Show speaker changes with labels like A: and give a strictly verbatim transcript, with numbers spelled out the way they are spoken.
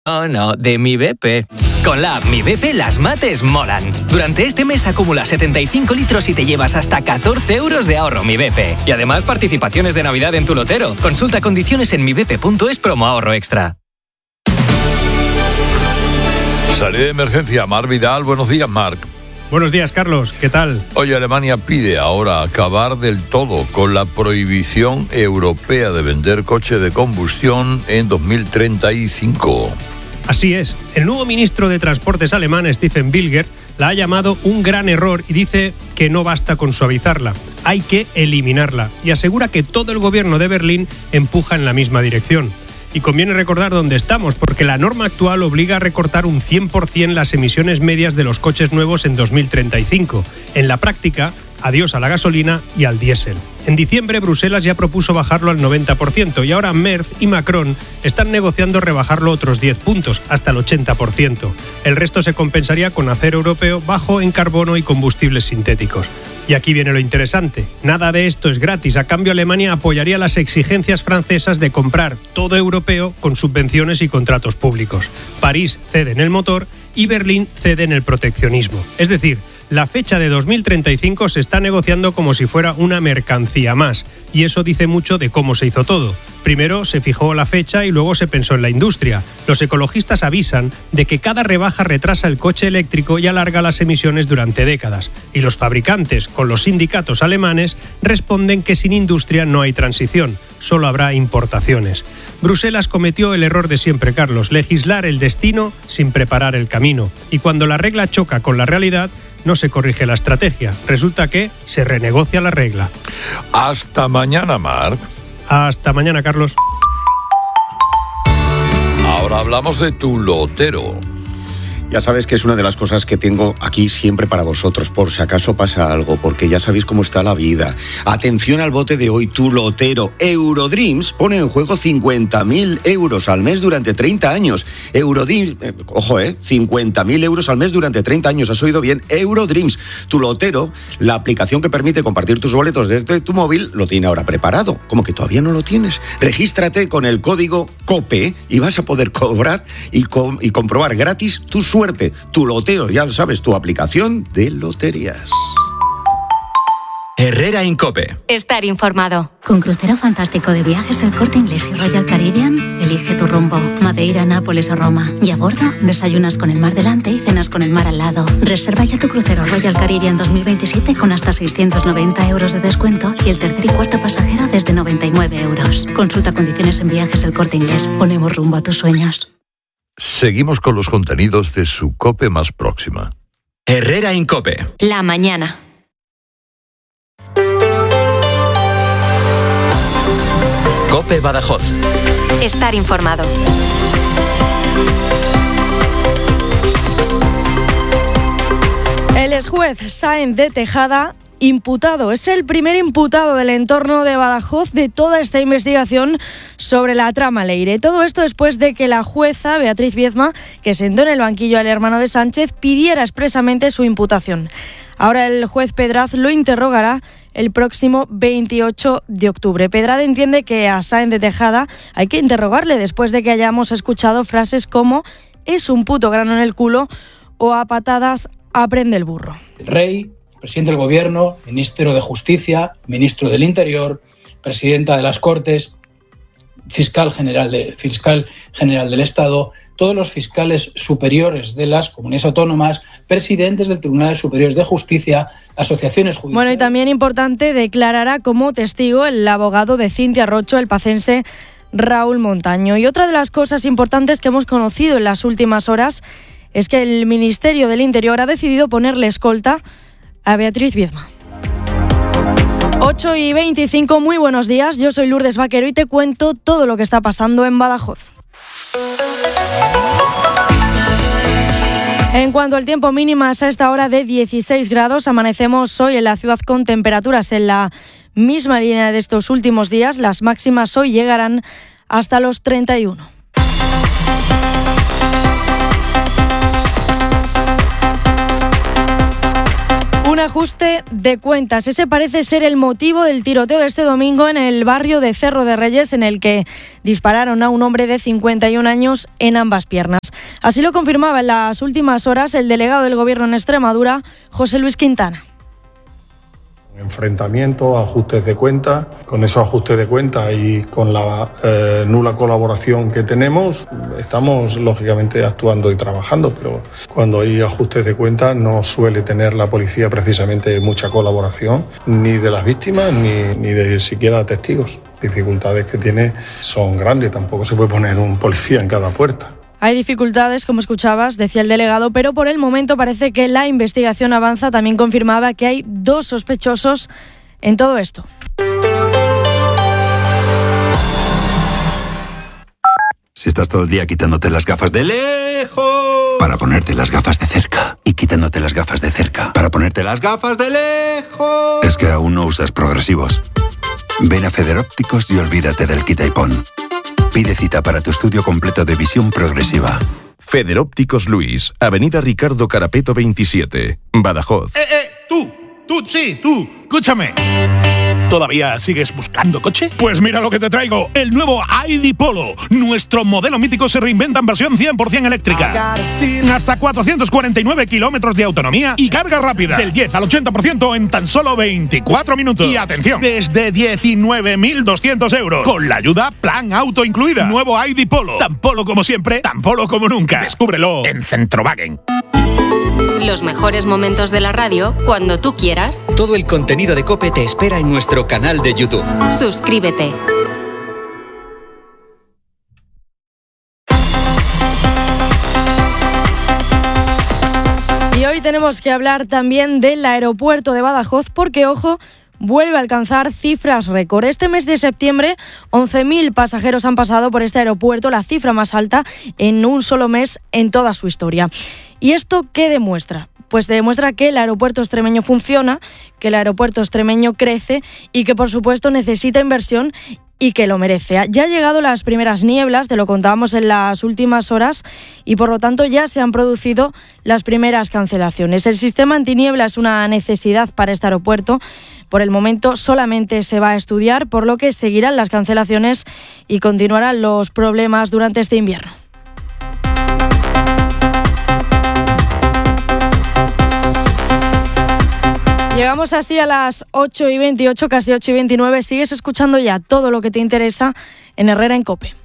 A: Oh, no, de Mi B P. Con la app Mi B P las mates molan. Durante este mes acumula setenta y cinco litros y te llevas hasta catorce euros de ahorro Mi B P. Y además participaciones de Navidad en tu lotero. Consulta condiciones en mi b p punto es promo ahorro extra.
B: Salida de emergencia, Marc Vidal. Buenos días, Marc.
C: Buenos días, Carlos. ¿Qué tal?
B: Hoy Alemania pide ahora acabar del todo con la prohibición europea de vender coches de combustión en dos mil treinta y cinco.
C: Así es. El nuevo ministro de Transportes alemán, Stefan Bilger, la ha llamado un gran error y dice que no basta con suavizarla. Hay que eliminarla. Y asegura que todo el gobierno de Berlín empuja en la misma dirección. Y conviene recordar dónde estamos, porque la norma actual obliga a recortar un cien por ciento las emisiones medias de los coches nuevos en dos mil treinta y cinco. En la práctica, adiós a la gasolina y al diésel. En diciembre, Bruselas ya propuso bajarlo al noventa por ciento y ahora Merz y Macron están negociando rebajarlo otros diez puntos, hasta el ochenta por ciento. El resto se compensaría con acero europeo bajo en carbono y combustibles sintéticos. Y aquí viene lo interesante. Nada de esto es gratis. A cambio, Alemania apoyaría las exigencias francesas de comprar todo europeo con subvenciones y contratos públicos. París cede en el motor y Berlín cede en el proteccionismo. Es decir, la fecha de dos mil treinta y cinco se está negociando como si fuera una mercancía más. Y eso dice mucho de cómo se hizo todo. Primero se fijó la fecha y luego se pensó en la industria. Los ecologistas avisan de que cada rebaja retrasa el coche eléctrico y alarga las emisiones durante décadas. Y los fabricantes, con los sindicatos alemanes, responden que sin industria no hay transición, solo habrá importaciones. Bruselas cometió el error de siempre, Carlos, legislar el destino sin preparar el camino. Y cuando la regla choca con la realidad, no se corrige la estrategia. Resulta que se renegocia la regla.
B: Hasta mañana, Marc.
C: Hasta mañana, Carlos.
B: Ahora hablamos de tu lotero.
D: Ya sabes que es una de las cosas que tengo aquí siempre para vosotros, por si acaso pasa algo, porque ya sabéis cómo está la vida. Atención al bote de hoy, tu lotero. Eurodreams pone en juego cincuenta mil euros al mes durante treinta años. Eurodreams, eh, ojo, eh, cincuenta mil euros al mes durante treinta años, has oído bien. Eurodreams, tu lotero, la aplicación que permite compartir tus boletos desde tu móvil, lo tiene ahora preparado. ¿Cómo que todavía no lo tienes? Regístrate con el código COPE y vas a poder cobrar y, com- y comprobar gratis tu suerte. Suerte, tu loteo, ya lo sabes, tu aplicación de loterías.
E: Herrera en COPE.
F: Estar informado.
G: Con crucero fantástico de Viajes El Corte Inglés y Royal Caribbean, elige tu rumbo. Madeira, Nápoles o Roma. Y a bordo, desayunas con el mar delante y cenas con el mar al lado. Reserva ya tu crucero Royal Caribbean dos mil veintisiete con hasta seiscientos noventa euros de descuento y el tercer y cuarto pasajero desde noventa y nueve euros. Consulta condiciones en Viajes El Corte Inglés. Ponemos rumbo a tus sueños.
B: Seguimos con los contenidos de su COPE más próxima.
E: Herrera en COPE.
F: La mañana.
E: COPE Badajoz.
F: Estar informado.
H: El exjuez Sáenz de Tejada, imputado, es el primer imputado del entorno de Badajoz de toda esta investigación sobre la trama Leire. Todo esto después de que la jueza Beatriz Viezma, que sentó en el banquillo al hermano de Sánchez, pidiera expresamente su imputación. Ahora el juez Pedraz lo interrogará el próximo veintiocho de octubre. Pedraz entiende que a Sáenz de Tejada hay que interrogarle después de que hayamos escuchado frases como «es un puto grano en el culo» o «a patadas aprende el burro».
I: El rey, presidente del gobierno, ministro de Justicia, ministro del Interior, presidenta de las Cortes, fiscal general, de, fiscal general del Estado, todos los fiscales superiores de las comunidades autónomas, presidentes del Tribunal Superior de Justicia, asociaciones judiciales.
H: Bueno, y también importante, declarará como testigo el abogado de Cintia Rocho, el pacense Raúl Montaño. Y otra de las cosas importantes que hemos conocido en las últimas horas es que el Ministerio del Interior ha decidido ponerle escolta a Beatriz Viezma. ocho y veinticinco, muy buenos días, yo soy Lourdes Vaquero y te cuento todo lo que está pasando en Badajoz. En cuanto al tiempo, mínimas a esta hora de dieciséis grados, amanecemos hoy en la ciudad con temperaturas en la misma línea de estos últimos días, las máximas hoy llegarán hasta los treinta y uno. Una ajuste de cuentas. Ese parece ser el motivo del tiroteo de este domingo en el barrio de Cerro de Reyes, en el que dispararon a un hombre de cincuenta y un años en ambas piernas. Así lo confirmaba en las últimas horas el delegado del Gobierno en Extremadura, José Luis Quintana.
J: Enfrentamientos, ajustes de cuentas. Con esos ajustes de cuentas y con la eh, nula colaboración que tenemos, estamos lógicamente actuando y trabajando, pero cuando hay ajustes de cuentas no suele tener la policía precisamente mucha colaboración, ni de las víctimas ni, ni de siquiera testigos. Dificultades que tiene son grandes, tampoco se puede poner un policía en cada puerta.
H: Hay dificultades, como escuchabas, decía el delegado, pero por el momento parece que la investigación avanza. También confirmaba que hay dos sospechosos en todo esto.
K: Si estás todo el día quitándote las gafas de lejos para ponerte las gafas de cerca y quitándote las gafas de cerca para ponerte las gafas de lejos, es que aún no usas progresivos. Ven a Federópticos y olvídate del quita y pon. Pide cita para tu estudio completo de visión progresiva.
L: Federópticos Luis, Avenida Ricardo Carapeto veintisiete, Badajoz.
M: Eh, eh, tú, tú, sí, tú, escúchame. ¿Todavía sigues buscando coche? Pues mira lo que te traigo, el nuevo I D Polo. Nuestro modelo mítico se reinventa en versión cien por ciento eléctrica. Hasta cuatrocientos cuarenta y nueve kilómetros de autonomía y carga rápida. Del diez al ochenta por ciento en tan solo veinticuatro minutos. Y atención, desde diecinueve mil doscientos euros. Con la ayuda Plan Auto incluida. Nuevo I D Polo. Tan polo como siempre, tan polo como nunca. Descúbrelo en Centrowagen.
F: Los mejores momentos de la radio cuando tú quieras.
E: Todo el contenido de COPE te espera en nuestro canal de YouTube.
F: Suscríbete.
H: Y hoy tenemos que hablar también del aeropuerto de Badajoz porque, ojo, vuelve a alcanzar cifras récord. Este mes de septiembre, once mil pasajeros han pasado por este aeropuerto, la cifra más alta en un solo mes en toda su historia. ¿Y esto qué demuestra? Pues demuestra que el aeropuerto extremeño funciona, que el aeropuerto extremeño crece y que, por supuesto, necesita inversión y que lo merece. Ya han llegado las primeras nieblas, te lo contábamos en las últimas horas, y por lo tanto ya se han producido las primeras cancelaciones. El sistema antiniebla es una necesidad para este aeropuerto. Por el momento solamente se va a estudiar, por lo que seguirán las cancelaciones y continuarán los problemas durante este invierno. Llegamos así a las ocho y veintiocho, casi ocho y veintinueve. Sigues escuchando ya todo lo que te interesa en Herrera en COPE.